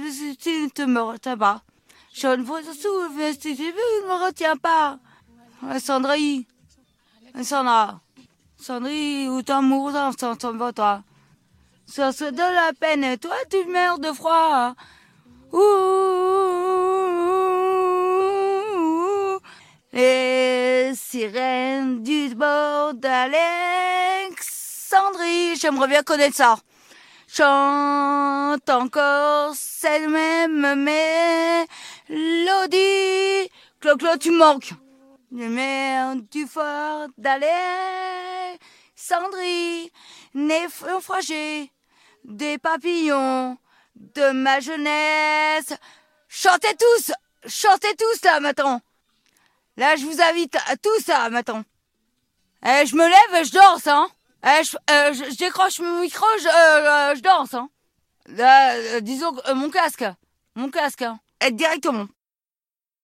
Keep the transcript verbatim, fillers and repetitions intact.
si tu ne me retiens pas. Je ne vous souviens si tu ne me retiens pas. Sandrine, Sandra, Sandrine, où ton amour s'en va, toi. Ça se de la peine, toi tu meurs de froid. Ouh, les sirènes du bord d'Alexandrie. J'aimerais bien connaître ça. Chante encore cette même mélodie. Clo-clo, tu manques. Les mers du fort d'Alexandrie, naufragés des papillons de ma jeunesse. Chantez tous, chantez tous là maintenant. Là, je vous invite à tous là maintenant. Eh, je me lève et je danse, hein. Eh, je, euh, je, je décroche mon micro, je, euh, je danse, hein. Là, euh, disons euh, mon casque, mon casque, hein. Et directement.